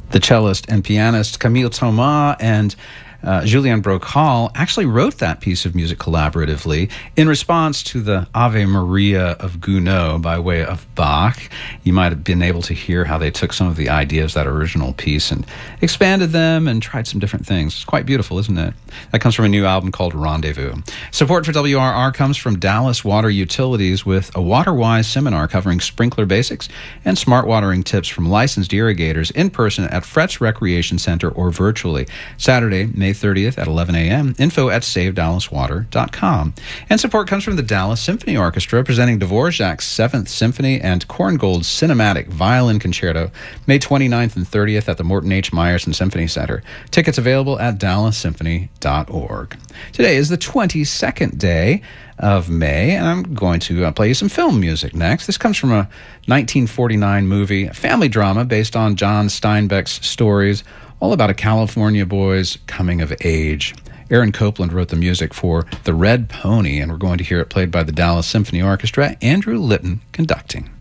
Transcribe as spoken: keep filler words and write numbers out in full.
The cellist and pianist Camille Thomas and uh, Julien Brocal actually wrote that piece of music collaboratively in response to the Ave Maria of Gounod by way of Bach. You might have been able to hear how they took some of the ideas of that original piece and expanded them and tried some different things. It's quite beautiful, isn't it? That comes from a new album called Rendezvous. Support for W R R comes from Dallas Water Utilities with a WaterWise seminar covering sprinkler basics and smart watering tips from licensed irrigators in person at Fretz Recreation Center or virtually. Saturday, May thirtieth at eleven a.m. Info at save dallas water dot com. And support comes from the Dallas Symphony Orchestra presenting Dvorak's seventh Symphony and Korngold's Cinematic Violin Concerto May twenty-ninth and thirtieth at the Morton H. Meyerson Symphony Center. Tickets available at dallas symphony dot org. Today is the twenty-second day of May, and I'm going to uh, play you some film music next. This comes from a nineteen forty-nine movie, a family drama based on John Steinbeck's stories, all about a California boy's coming of age. Aaron Copland wrote the music for The Red Pony, and we're going to hear it played by the Dallas Symphony Orchestra, Andrew Litton conducting.